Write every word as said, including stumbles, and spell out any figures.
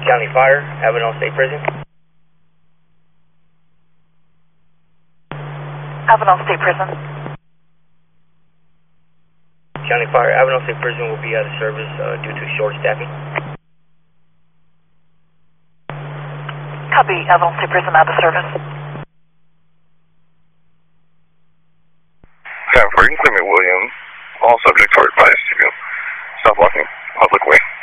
County Fire, Avenal State Prison. Avenal State Prison. County Fire, Avenal State Prison will be out of service uh, due to short staffing. Copy, Avenal State Prison out of service. Yeah, for Williams, all subjects are advised to stop walking public way.